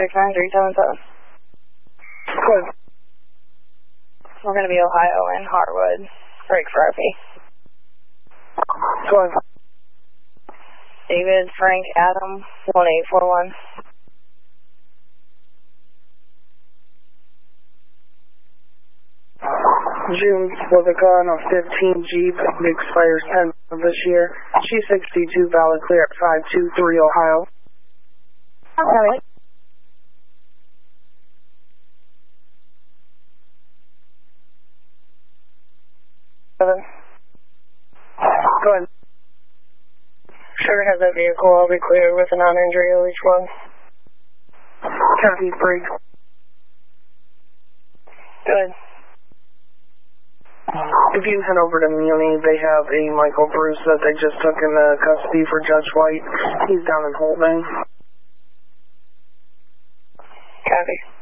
69377. Good. We're going to be Ohio and Harwood. Break for RP. Good. David, Frank, Adam, 1841. June with a gun of 15 Jeep, expires 10th of this year. She's 62, valid clear at 523 Ohio. Okay. Go ahead. Sugar has that vehicle. I'll be clear with a non-injury on each one. Copy, break. Good. If you head over to Muni, they have a Michael Bruce that they just took into custody for Judge White. He's down in holding. Copy.